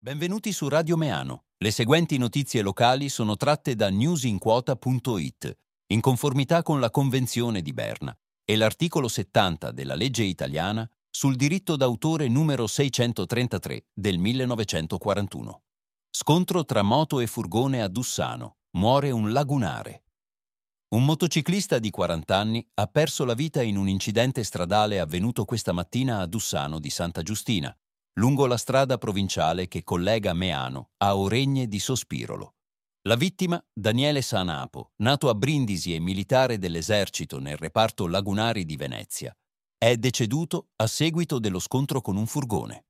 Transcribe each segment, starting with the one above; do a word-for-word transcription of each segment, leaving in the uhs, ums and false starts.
Benvenuti su Radio Meano. Le seguenti notizie locali sono tratte da newsinquota punto it, in conformità con la Convenzione di Berna e l'articolo settanta della legge italiana sul diritto d'autore numero seicentotrentatré del millenovecentoquarantuno. Scontro tra moto e furgone a Dussano. Muore un lagunare. Un motociclista di quaranta anni ha perso la vita in un incidente stradale avvenuto questa mattina a Dussano di Santa Giustina, lungo la strada provinciale che collega Meano a Oregne di Sospirolo. La vittima, Daniele Sanapo, nato a Brindisi e militare dell'esercito nel reparto Lagunari di Venezia, è deceduto a seguito dello scontro con un furgone.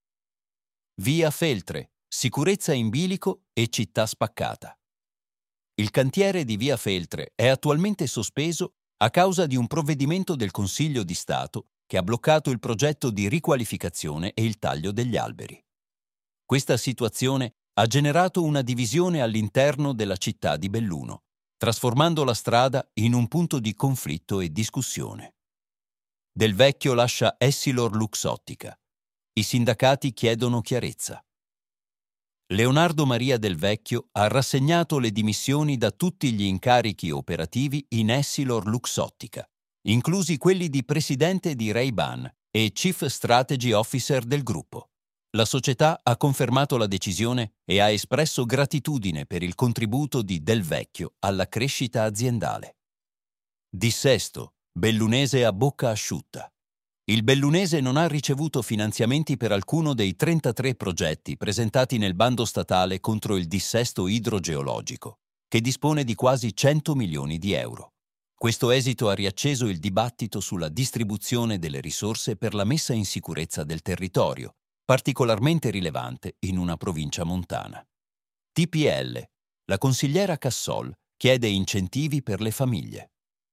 Via Feltre, sicurezza in bilico e città spaccata. Il cantiere di Via Feltre è attualmente sospeso a causa di un provvedimento del Consiglio di Stato che ha bloccato il progetto di riqualificazione e il taglio degli alberi. Questa situazione ha generato una divisione all'interno della città di Belluno, trasformando la strada in un punto di conflitto e discussione. Del Vecchio lascia Essilor Luxottica. I sindacati chiedono chiarezza. Leonardo Maria Del Vecchio ha rassegnato le dimissioni da tutti gli incarichi operativi in Essilor Luxottica, inclusi quelli di presidente di Ray-Ban e Chief Strategy Officer del gruppo. La società ha confermato la decisione e ha espresso gratitudine per il contributo di Del Vecchio alla crescita aziendale. Dissesto, bellunese a bocca asciutta. Il bellunese non ha ricevuto finanziamenti per alcuno dei trentatré progetti presentati nel bando statale contro il dissesto idrogeologico, che dispone di quasi cento milioni di euro. Questo esito ha riacceso il dibattito sulla distribuzione delle risorse per la messa in sicurezza del territorio, particolarmente rilevante in una provincia montana. T P L. La consigliera Cassol chiede incentivi per le famiglie.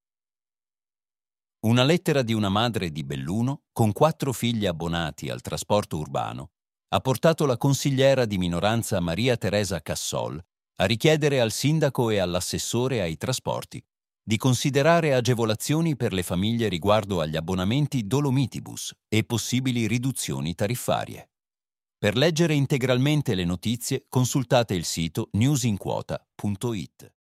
Una lettera di una madre di Belluno, con quattro figli abbonati al trasporto urbano, ha portato la consigliera di minoranza Maria Teresa Cassol a richiedere al sindaco e all'assessore ai trasporti di considerare agevolazioni per le famiglie riguardo agli abbonamenti Dolomitibus e possibili riduzioni tariffarie. Per leggere integralmente le notizie consultate il sito newsinquota punto it.